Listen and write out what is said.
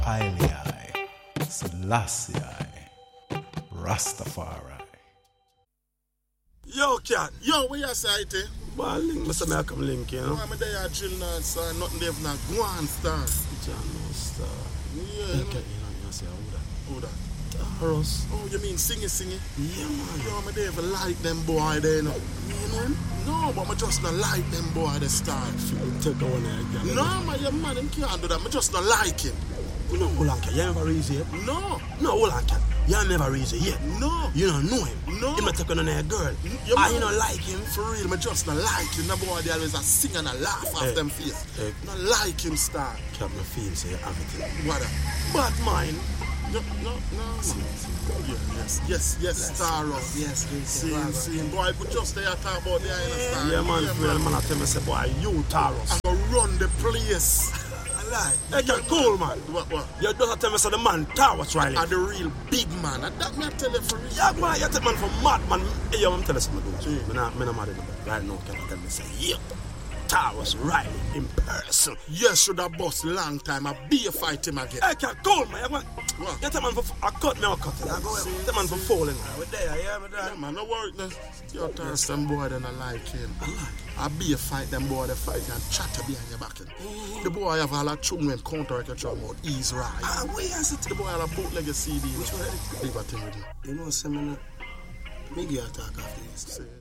Pilei, Selassie, Rastafari. Yo, cat. Yo, where you say it? Well, link, Mr. May I come link, you know? I'm there drill now, sir. Nothing there now. Go on, star. John, no star. Yeah. You know, say, Who that? Taros. Oh, you mean sing it? Yeah, man. Yo, I'm there like them boy there, you know. You know him? No, but I just not like them boy, the star. Take a one again. No, man, your man, him can't do that. I just not like him. No, hold on, cat. You never raise it. No. No, hold on, cat. You never raise it yet. No. You don't know him. No. You might take on a girl. You You don't like him. For real, I just not like him. The boy, they always a sing and a laugh off them face. Not like him, star. Cat, my feel say everything. What? But mine. No. Yes, star. Yes, See, boy, but just there talk about the island star. Yeah, man, real man, I tell me, say, boy, you Taros. I'm gonna run the place. Lie. Hey, you're cool, man. What? You just tell me, say, the man Taros, Riley. I'm the real big man. That me I tell you for real. Yeah, man, you tell man for mad, man. Hey, I'm telling you something. I'm not mad at him. Right now, can I tell me, say, yeah. Taros, Riley, in person. Yes, should have boss long time. I be a fight him again. Hey, can't cool, man. What? You tell man for, I cut me, I cut it. I go, tell man for falling. We're there, yeah, Yeah, man, no worry. You're Taros, them boy, then I like him. I be a fight them boy, they fight and chatter behind your back. The boy have all that tune when counter can try about ease right. Where is it? The boy have a bootleg a CD. Which one? Leave a thing with you. You know, Semina, me get attack after this.